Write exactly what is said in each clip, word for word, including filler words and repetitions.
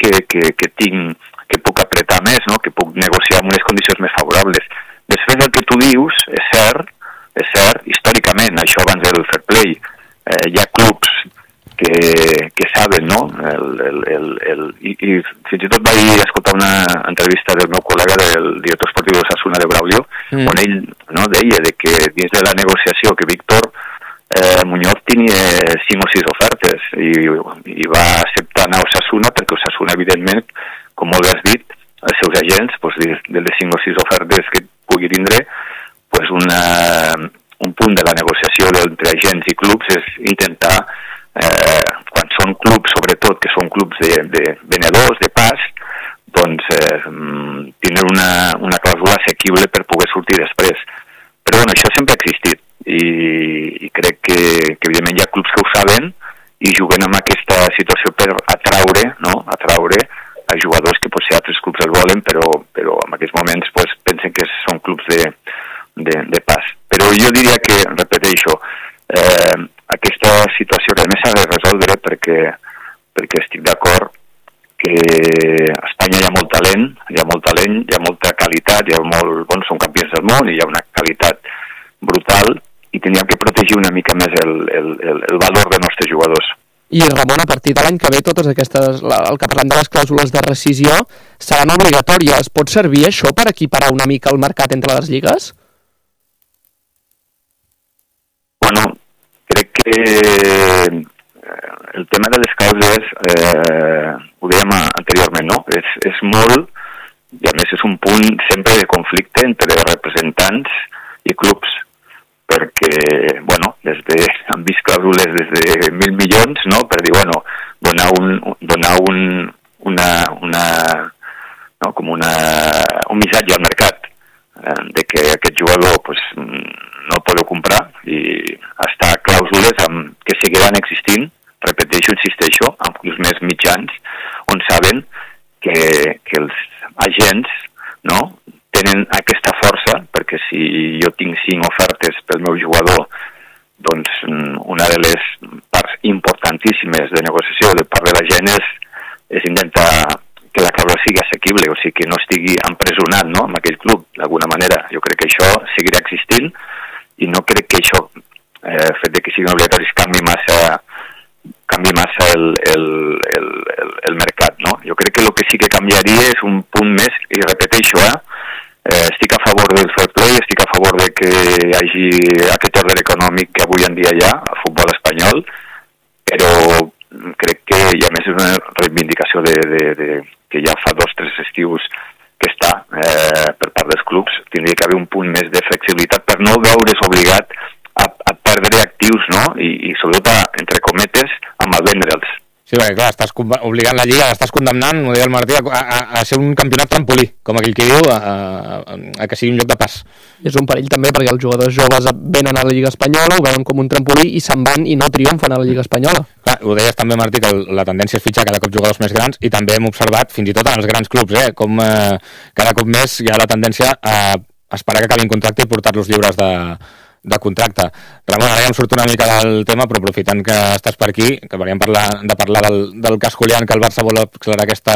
que, que, que tinc, que puc apretar més, no? Que puc negociar amb unes condicions més favorables. Després el que tu dius és cert, és cert, històricament, això abans del fair play, eh, hi ha clubs que, que saben, no? El, el, el, el, i, I fins i tot vaig escoltar una entrevista del meu col·lega, del director esportiu d'Osasuna, de Braulio, mm. on ell, no, deia de que dins de la negociació que Víctor eh, Muñoz tenia cinc o sis ofertes i, i va acceptar anar a Osasuna perquè Osasuna, evidentment, com molt bé has dit, els seus agents, doncs, de les cinc o sis ofertes que pugui tindre, doncs una, un punt de la negociació entre agents i clubs és intentar, eh, quan són clubs, sobretot, que són clubs de, de venedors, de pas, doncs eh, tindre una, una clàusula assequible per poder sortir després. Però bueno, això sempre ha existit i, i crec que, que evidentment hi ha clubs que ho saben i juguen amb aquesta situació per atraure, no? atraure a jugadors que potser altres clubs el volen, però, però en aquests moments pues, pensen que són clubs de, de, de pas. Però jo diria que, repeteixo, eh, aquesta situació que a més s'ha de resoldre perquè, perquè estic d'acord que a Espanya hi ha molt talent, hi ha molt talent, hi ha molta qualitat, hi ha molt, bueno, són campions del món i hi ha una qualitat brutal i tindríem que protegir una mica més el, el, el, el valor dels nostres jugadors. I Ramon, a partir de l'any que ve totes aquestes, la, el que parlem de les clàusules de rescisió seran obligatòries. Pot servir això per equiparar una mica el mercat entre les lligues? Bueno, crec que el tema de les clàusules, eh, ho dèiem anteriorment, no? És, és molt, i a més és un punt sempre de conflicte entre representants i clubs, perquè, bueno, des de, han vist clàusules des de mil milions, no?, per dir, bueno, donar un, donar un, una, una, no?, com una, un missatge al mercat, eh, de que aquest jugador, pues, no el podeu comprar, i està clàusules amb, que seguiran existint, repeteixo, insisteixo, amb clubs més mitjans, on saben que, que els agents, no?, tenen aquesta força, perquè si jo tinc cinc ofertes pel meu jugador, doncs una de les parts importantíssimes de negociació de part de la gent és, és intentar que la clàusula sigui assequible, o sigui que no estigui empresonat, no?, en aquell club, d'alguna manera. Jo crec que això seguirà existint i no crec que això, eh, fet de que siguin obligatoris, canvi massa, canvi massa el, el, el, el, el mercat, no? Jo crec que el que sí que canviaria és un punt més, i repeteixo, eh, Eh, estic a favor del fair play, estic a favor de que hi hagi aquest ordre econòmic que avui en dia hi ha al futbol espanyol, però crec que, i a més és una reivindicació de, de, de, que ja fa dos o tres estius que està eh, per part dels clubs, tindria que haver un punt més de flexibilitat per no veure's obligat a, a perdre actius, no? I, i sobretot, a, entre cometes, a malvendre'ls. Sí, perquè clar, estàs obligant la Lliga, estàs condemnant, ho deia el Martí, a, a, a ser un campionat trampolí, com aquell que diu, a, a, a que sigui un lloc de pas. És un perill també perquè els jugadors joves venen a la Lliga Espanyola, ho veuen com un trampolí i se'n van i no triomfen a la Lliga Espanyola. Clar, ho deies també, Martí, que la tendència és fitxar cada cop jugadors més grans i també hem observat, fins i tot en els grans clubs, eh, com eh, cada cop més hi ha la tendència a esperar que acabin contracte i portar-los lliures de... de contracte. Ramon, ara ja em surt una mica del tema, però aprofitant que estàs per aquí, que volíem parlar, de parlar del, del cas Julián, que el Barça vol accelerar aquesta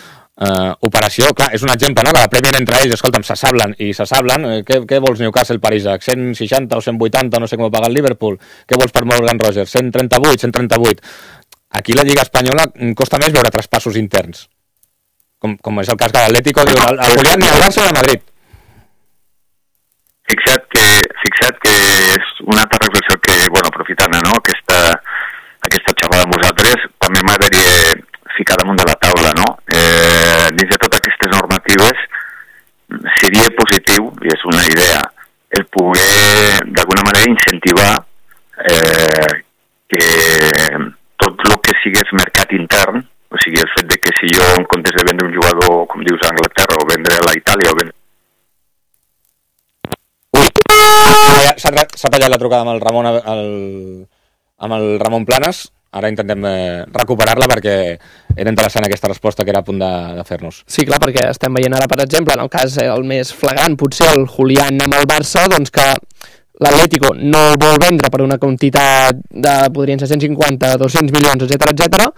eh, operació. Clar, és un exemple, no?, que la premien entre ells, escolta'm, s'assablen i s'assablen. Eh, què, què vols Newcastle per Isaac? cent seixanta o cent vuitanta, no sé com ho paga el Liverpool. Què vols per Morgan Rogers? cent trenta-vuit, cent trenta-vuit. Aquí la Lliga Espanyola costa més veure traspassos interns. Com, com és el cas que l'Atlético diu, el, el Julián ni al Barça ni a Madrid. Fixa't que, fixa't que és una altra reflexió que, bueno, aprofitant, no?, aquesta, aquesta xerrada amb vosaltres, també m'agradaria ficar damunt de la taula, no? Eh, dins de totes aquestes normatives seria positiu, i és una idea, el poder, d'alguna manera, incentivar eh, que tot el que sigués mercat intern, o sigui, el fet de que si jo, en comptes de vendre un jugador, com dius, a Anglaterra, o vendre a la Itàlia, o vendre... S'ha, s'ha tallat la trucada amb el Ramon, el, amb el Ramon Planes. Ara intentem eh, recuperar-la perquè era interessant aquesta resposta que era a punt de, de fer-nos. Sí, clar, perquè estem veient ara, per exemple, en el cas el més flagrant, potser el Julián amb el Barça, doncs que l'Atlético no el vol vendre per una quantitat de, podrien ser cent cinquanta, dos-cents milions, etcètera, etcètera,